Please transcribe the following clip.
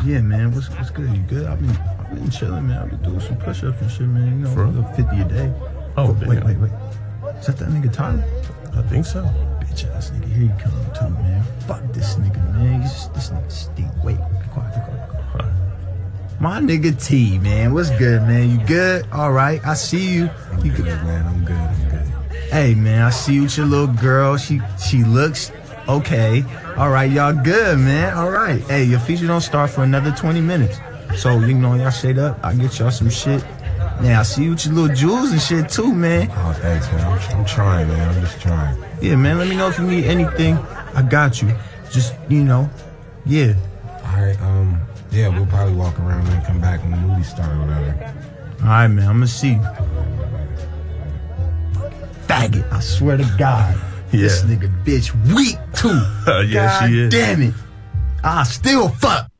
Yeah, man. What's good? You good? I've been chilling, man. I've been doing some push-ups and shit, man. You know, For a little 50 a day. Oh, wait. Is that nigga Tyler? I think so. Bitch ass nigga, here he come too, man. Fuck this nigga, man. This nigga stink. Wait, be quiet. Right. My nigga T, man. What's good, man? You good? All right. I see you. You good, man. I'm good. Hey, man. I see you with your little girl. She looks okay. All right, y'all good, man. All right. Hey, your feature don't start for another 20 minutes. So, you know, y'all shade up. I'll get y'all some shit. Man, I see you with your little jewels and shit too, man. Oh, thanks, man. I'm trying, man. I'm just trying. Yeah, man. Let me know if you need anything. I got you. Just, you know, yeah. All right, yeah, we'll probably walk around and come back when the movie starts or whatever. All right, man. I'm gonna see you. Faggot. I swear to God. Yeah. This nigga bitch weak too. Yeah, God she is. Damn it. I still fuck.